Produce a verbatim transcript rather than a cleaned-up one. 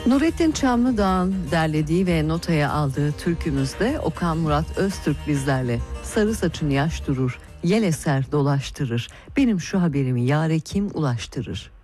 Nurettin Çamlıdağ'ın derlediği ve notaya aldığı türkümüzde Okan Murat Öztürk bizlerle. Sarı saçın yaş durur, yel eser dolaştırır, benim şu haberimi yâre kim ulaştırır.